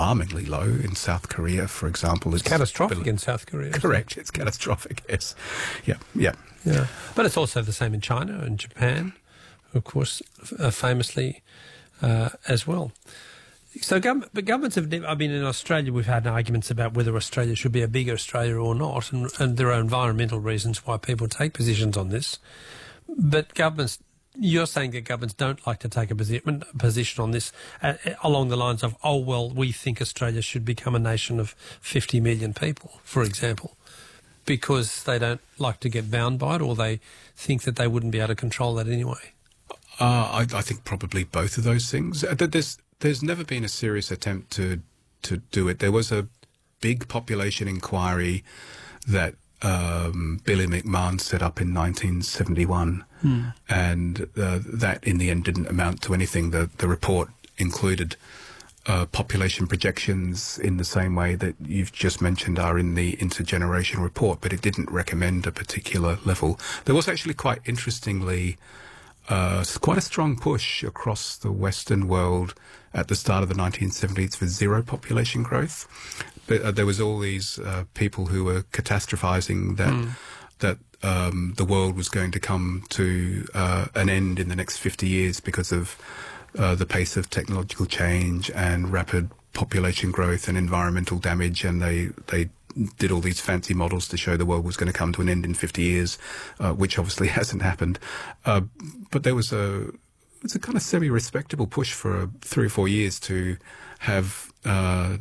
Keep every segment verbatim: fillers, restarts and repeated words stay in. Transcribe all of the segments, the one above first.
alarmingly low. In South Korea, for example, it's, it's catastrophic below, in South Korea. Correct, it? it's catastrophic. Yes, yeah, yeah, yeah. But it's also the same in China and Japan, of course, uh, famously uh, as well. So, government, but governments have never, I mean, in Australia, we've had arguments about whether Australia should be a bigger Australia or not, and, and there are environmental reasons why people take positions on this. But governments, you're saying that governments don't like to take a position, position on this uh, along the lines of, oh, well, we think Australia should become a nation of fifty million people, for example, because they don't like to get bound by it, or they think that they wouldn't be able to control that anyway. Uh, I, I think probably both of those things. There's There's never been a serious attempt to to do it. There was a big population inquiry that um, Billy McMahon set up in nineteen seventy-one, hmm. and uh, that in the end didn't amount to anything. The, the report included uh, population projections in the same way that you've just mentioned are in the intergeneration report, but it didn't recommend a particular level. There was actually quite interestingly Uh, quite a strong push across the Western world at the start of the nineteen seventies for zero population growth. But uh, there was all these uh, people who were catastrophizing that mm. that um, the world was going to come to uh, an end in the next fifty years because of uh, the pace of technological change and rapid population growth and environmental damage, and they they did all these fancy models to show the world was going to come to an end in fifty years, uh, which obviously hasn't happened. Uh, but there was a, it's a kind of semi-respectable push for uh, three or four years to have, uh,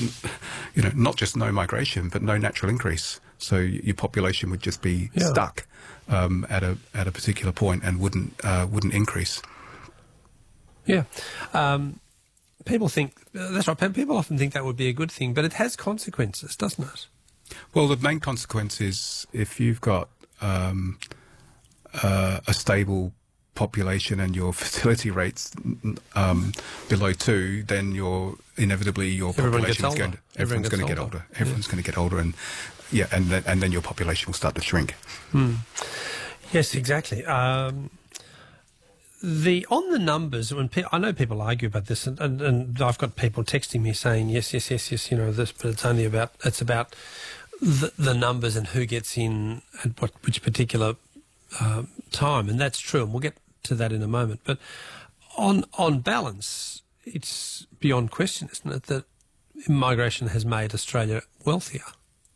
you know, not just no migration, but no natural increase. So your population would just be yeah. stuck um, at a at a particular point and wouldn't uh, wouldn't increase. Yeah. Um People think, that's right, people often think that would be a good thing, but it has consequences, doesn't it? Well, the main consequence is if you've got um, uh, a stable population and your fertility rates um, below two, then you're inevitably your population is going to, everyone's going to get older. Everyone's yeah. going to get older, and yeah, and then, and then your population will start to shrink. Hmm. Yes, exactly. Um, The on the numbers, when pe I know people argue about this, and, and, and I've got people texting me saying yes, yes, yes, yes, you know this, but it's only about it's about the, the numbers and who gets in at what which particular uh, time, and that's true, and we'll get to that in a moment. But on on balance, it's beyond question, isn't it, that migration has made Australia wealthier?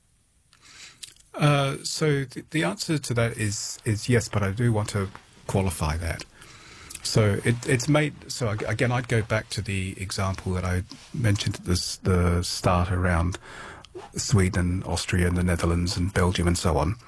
Uh, so th the answer to that is is yes, but I do want to qualify that. So it, it's made, so again, I'd go back to the example that I mentioned at this, the start around Sweden, Austria, and the Netherlands, and Belgium, and so on.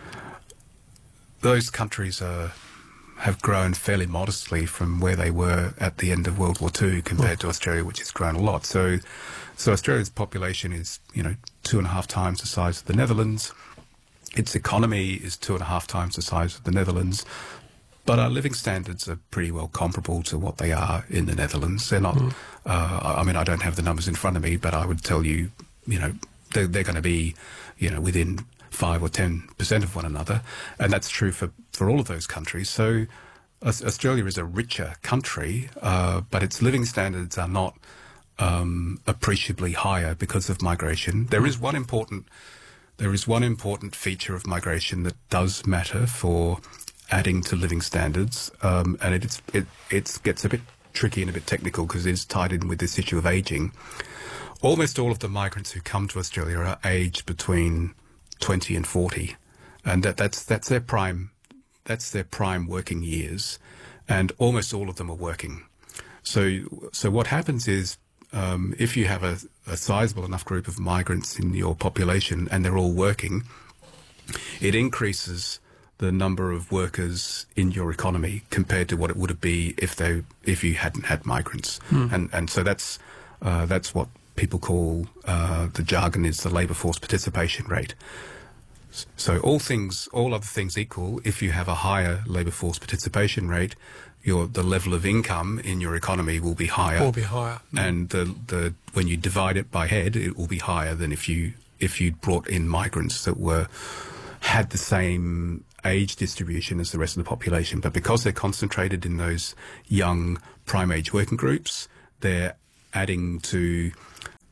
Those countries are, have grown fairly modestly from where they were at the end of World War Two compared oh. to Australia, which has grown a lot. So, so Australia's population is, you know, two and a half times the size of the Netherlands. Its economy is two and a half times the size of the Netherlands. But our living standards are pretty well comparable to what they are in the Netherlands. They're not, mm. uh, I mean, I don't have the numbers in front of me, but I would tell you, you know, they're, they're going to be, you know, within five or ten percent of one another. And that's true for, for all of those countries. So Australia is a richer country, uh, but its living standards are not um, appreciably higher because of migration. There is one important, there is one important feature of migration that does matter for adding to living standards, um, and it's, it it gets a bit tricky and a bit technical because it's tied in with this issue of ageing. Almost all of the migrants who come to Australia are aged between twenty and forty, and that, that's that's their prime that's their prime working years, and almost all of them are working. So so what happens is um, if you have a, a sizable enough group of migrants in your population and they're all working, it increases the number of workers in your economy compared to what it would have been if they if you hadn't had migrants, mm. and and so that's uh, that's what people call uh, the jargon is the labour force participation rate. So all things, all other things equal, if you have a higher labour force participation rate, your the level of income in your economy will be higher. Will be higher, mm. and the the when you divide it by head, it will be higher than if you if you brought in migrants that were had the same age distribution as the rest of the population. But because they're concentrated in those young prime age working groups, they're adding to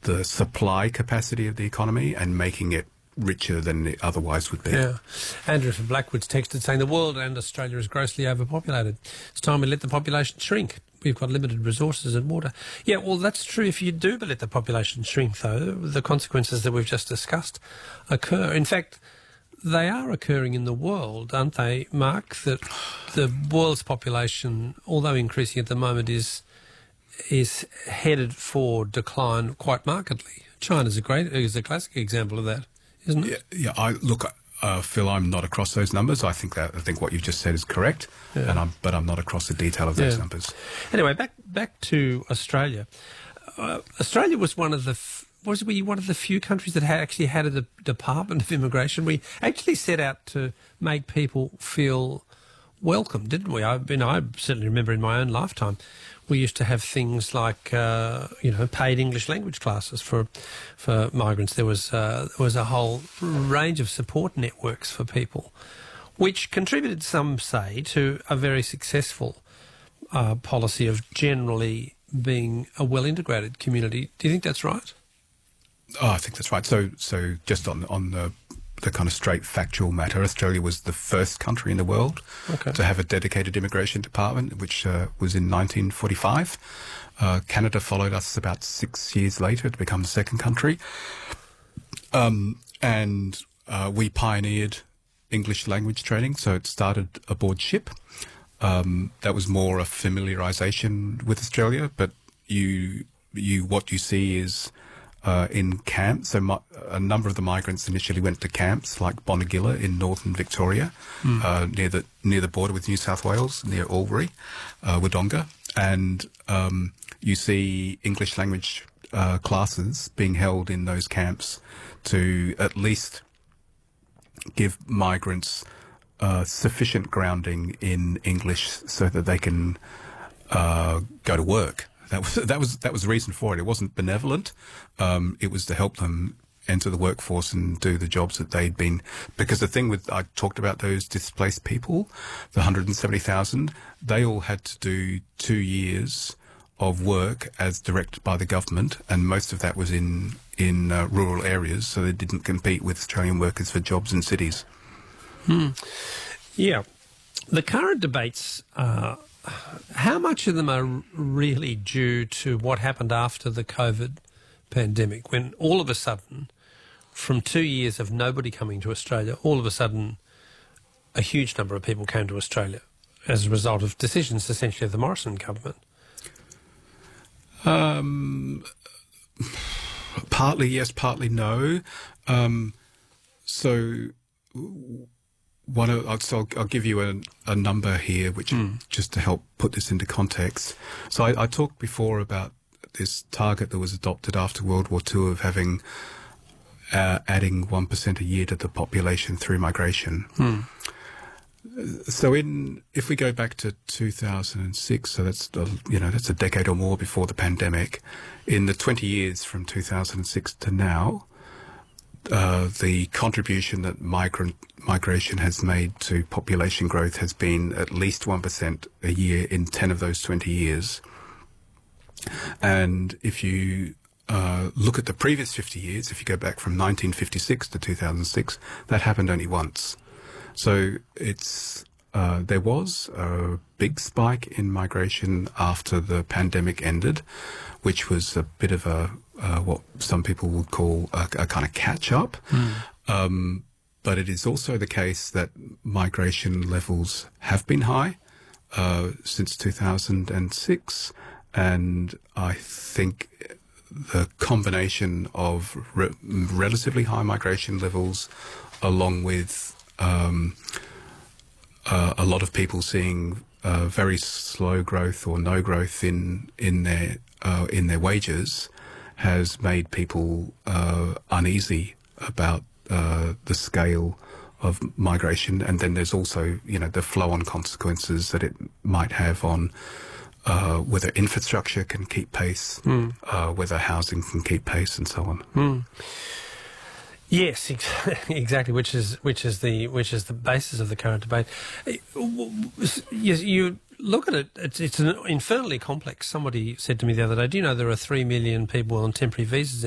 the supply capacity of the economy and making it richer than it otherwise would be. Yeah. Andrew from Blackwood's texted saying the world and Australia is grossly overpopulated. It's time we let the population shrink. We've got limited resources and water. Yeah, well, that's true. If you do let the population shrink, though, the consequences that we've just discussed occur. In fact, they are occurring in the world, aren't they, Mark? That the world's population, although increasing at the moment, is is headed for decline quite markedly. China's a great is a classic example of that, isn't it? Yeah, yeah I look, uh, Phil, I'm not across those numbers. I think that I think what you've just said is correct, Yeah. and I'm but I'm not across the detail of those Yeah. numbers. Anyway, back back to Australia. Uh, Australia was one of the f- was we one of the few countries that had actually had a de- Department of Immigration. We actually set out to make people feel welcome, didn't we? I mean, I certainly remember in my own lifetime, we used to have things like uh, you know paid English language classes for for migrants. There was uh, there was a whole range of support networks for people, which contributed, some say, to a very successful uh, policy of generally being a well-integrated community. Do you think that's right? Oh, I think that's right. So, so just on on the the kind of straight factual matter, Australia was the first country in the world Okay. to have a dedicated immigration department, which uh, was in nineteen forty-five. Uh, Canada followed us about six years later to become the second country, um, and uh, we pioneered English language training. So it started aboard ship. Um, that was more a familiarisation with Australia, but you you what you see is uh, in camps. So mi- a number of the migrants initially went to camps like Bonegilla in northern Victoria, Mm. uh, near the near the border with New South Wales, near Albury, uh, Wodonga, and um, you see English language uh, classes being held in those camps to at least give migrants uh, sufficient grounding in English so that they can uh, go to work. That was that was that was the reason for it. It wasn't benevolent. Um, it was to help them enter the workforce and do the jobs that they'd been. Because the thing with I talked about those displaced people, the one hundred seventy thousand, they all had to do two years of work as directed by the government, and most of that was in in uh, rural areas, so they didn't compete with Australian workers for jobs in cities. Hmm. Yeah. The current debates, uh, how much of them are really due to what happened after the COVID pandemic, when all of a sudden, from two years of nobody coming to Australia, all of a sudden a huge number of people came to Australia as a result of decisions essentially of the Morrison government? Um, partly yes, partly no. Um, so one of, I'll, so I'll, I'll give you a, a number here, which Mm. just to help put this into context. So I, I talked before about this target that was adopted after World War Two of having uh, adding one percent a year to the population through migration. Mm. So in if we go back to two thousand six, so that's uh, you know that's a decade or more before the pandemic. In the twenty years from two thousand six to now, uh, the contribution that migrant migration has made to population growth has been at least one percent a year in ten of those twenty years. And if you uh, look at the previous fifty years, if you go back from nineteen fifty-six to two thousand six, that happened only once. So it's uh, there was a big spike in migration after the pandemic ended, which was a bit of a uh, what some people would call a, a kind of catch up. Mm. Um, but it is also the case that migration levels have been high uh, since two thousand six, and I think the combination of re- relatively high migration levels along with Um, uh, a lot of people seeing uh, very slow growth or no growth in in their uh, in their wages has made people uh, uneasy about uh, the scale of migration, and then there's also you know the flow-on consequences that it might have on uh, whether infrastructure can keep pace, Mm. uh, whether housing can keep pace, and so on. Mm. Yes, ex- exactly. Which is which is the which is the basis of the current debate. Yes, you look at it. It's, it's an infernally complex. Somebody said to me the other day, "Do you know there are three million people on temporary visas in